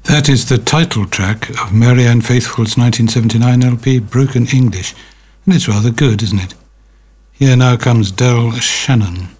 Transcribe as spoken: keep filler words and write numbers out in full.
That is the title track of Marianne Faithfull's nineteen seventy-nine L P, Broken English, and it's rather good, isn't it? Here now comes Del Shannon.